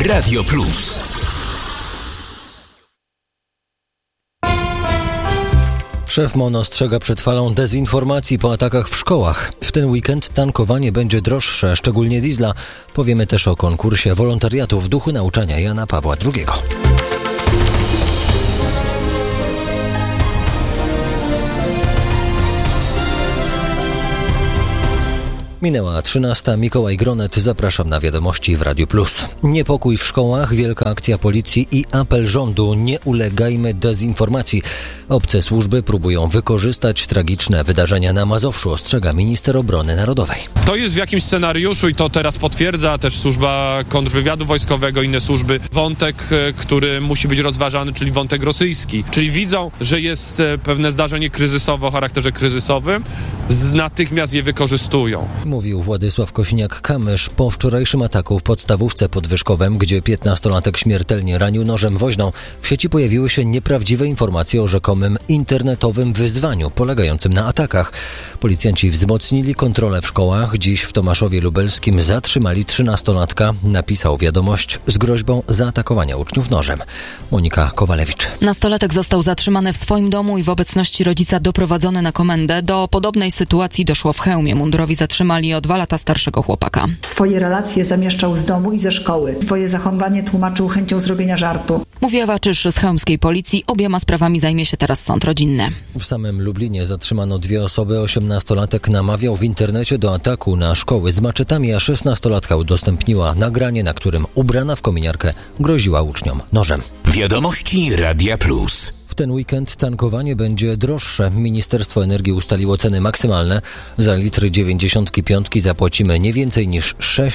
Radio Plus. Szef MON ostrzega przed falą dezinformacji po atakach w szkołach. W ten weekend tankowanie będzie droższe, szczególnie diesla. Powiemy też o konkursie wolontariatu w duchu nauczania Jana Pawła II. Minęła 13. Mikołaj Gronet. Zapraszam na wiadomości w Radiu Plus. Niepokój w szkołach, wielka akcja policji i apel rządu. Nie ulegajmy dezinformacji. Obce służby próbują wykorzystać tragiczne wydarzenia na Mazowszu, ostrzega minister obrony narodowej. To jest w jakimś scenariuszu i to teraz potwierdza też służba kontrwywiadu wojskowego, inne służby. Wątek, który musi być rozważany, czyli wątek rosyjski. Czyli widzą, że jest pewne zdarzenie kryzysowe o charakterze kryzysowym, natychmiast je wykorzystują. Mówił Władysław Kosiniak-Kamysz po wczorajszym ataku w podstawówce pod Wyszkowem, gdzie 15-latek śmiertelnie ranił nożem woźną. W sieci pojawiły się nieprawdziwe informacje o rzekomym internetowym wyzwaniu polegającym na atakach. Policjanci wzmocnili kontrolę w szkołach. Dziś w Tomaszowie Lubelskim zatrzymali 13-latka. Napisał wiadomość z groźbą zaatakowania uczniów nożem. Monika Kowalewicz. Nastolatek został zatrzymany w swoim domu i w obecności rodzica doprowadzony na komendę. Do podobnej sytuacji doszło w Chełmie. Mundurowi zatrzymali o 2 lata starszego chłopaka. Swoje relacje zamieszczał z domu i ze szkoły. Swoje zachowanie tłumaczył chęcią zrobienia żartu. Mówi Ewa Czysz z chełmskiej policji. Obiema sprawami zajmie się teraz sąd rodzinny. W samym Lublinie zatrzymano 2 osoby. 18-latek namawiał w internecie do ataku na szkoły z maczetami, a 16-latka udostępniła nagranie, na którym ubrana w kominiarkę groziła uczniom nożem. Wiadomości Radia Plus. W ten weekend tankowanie będzie droższe. Ministerstwo Energii ustaliło ceny maksymalne. Za litr 95 zapłacimy nie więcej niż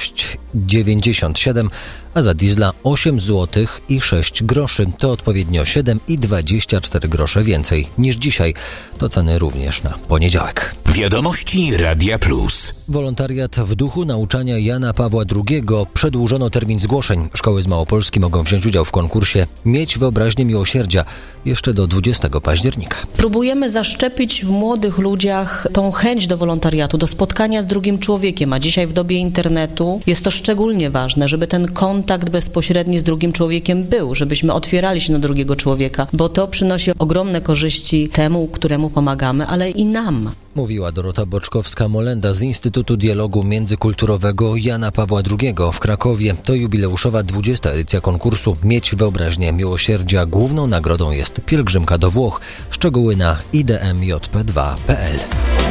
6,97, a za diesla 8 zł i 6 groszy. To odpowiednio 7 i 24 grosze więcej niż dzisiaj. To ceny również na poniedziałek. Wiadomości Radia Plus. Wolontariat w duchu nauczania Jana Pawła II. Przedłużono termin zgłoszeń. Szkoły z Małopolski mogą wziąć udział w konkursie Mieć wyobraźnię miłosierdzia jeszcze do 20 października. Próbujemy zaszczepić w młodych ludziach tą chęć do wolontariatu, do spotkania z drugim człowiekiem, a dzisiaj w dobie internetu jest to szczególnie ważne, żeby ten kontakt bezpośredni z drugim człowiekiem był, żebyśmy otwierali się na drugiego człowieka, bo to przynosi ogromne korzyści temu, któremu pomagamy, ale i nam. Mówiła Dorota Boczkowska-Molenda z Instytutu Dialogu Międzykulturowego Jana Pawła II w Krakowie. To jubileuszowa 20. edycja konkursu Mieć wyobraźnię miłosierdzia. Główną nagrodą jest pielgrzymka do Włoch. Szczegóły na idmjp2.pl.